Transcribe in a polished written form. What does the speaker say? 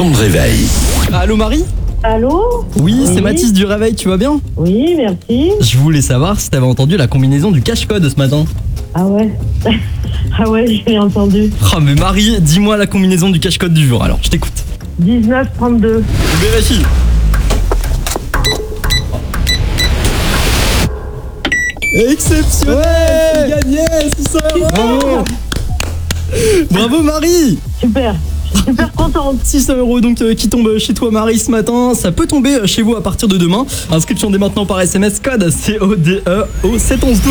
dans le réveil. Allô Marie? Allô? Oui, c'est Mathis du réveil, tu vas bien? Oui, merci. Je voulais savoir si t'avais entendu la combinaison du cache-code ce matin. Ah ouais. Ah ouais, j'ai entendu. Oh mais Marie, dis-moi la combinaison du cache-code du jour, alors je t'écoute. 19-32. Vérifie. Exceptionnel, c'est gagné, 600 €. Bravo Marie. Super. Je suis super contente. 600 € donc qui tombent chez toi Marie ce matin. Ça peut tomber chez vous à partir de demain. Inscription dès maintenant par SMS, code CODE au 71112.